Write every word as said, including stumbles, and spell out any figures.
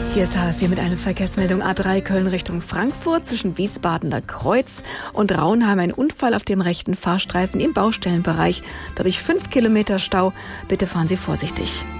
Hier ist H F vier mit einer Verkehrsmeldung A drei Köln Richtung Frankfurt zwischen Wiesbadener Kreuz und Raunheim. Ein Unfall auf dem rechten Fahrstreifen im Baustellenbereich. Dadurch fünf Kilometer Stau. Bitte fahren Sie vorsichtig.